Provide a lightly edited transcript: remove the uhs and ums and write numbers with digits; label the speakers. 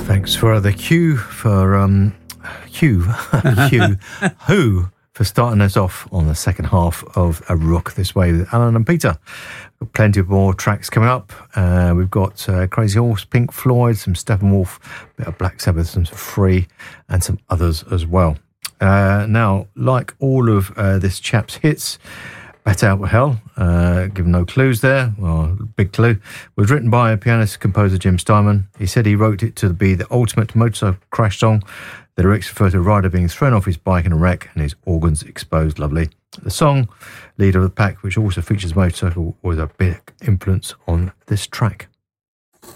Speaker 1: Thanks for the cue for Who for starting us off on the second half of A Rock This Way with Alan and Peter. Got plenty of more tracks coming up. We've got Crazy Horse, Pink Floyd, some Steppenwolf, a bit of Black Sabbath, some Free, and some others as well. Now, like all of this chap's hits, Bat Out of Hell, given no clues there, well, big clue, was written by pianist composer Jim Steinman. He said he wrote it to be the ultimate motorcycle crash song. The lyrics refer to a rider being thrown off his bike in a wreck and his organs exposed. Lovely. The song, Leader of the Pack, which also features motorcycle, was a big influence on this track.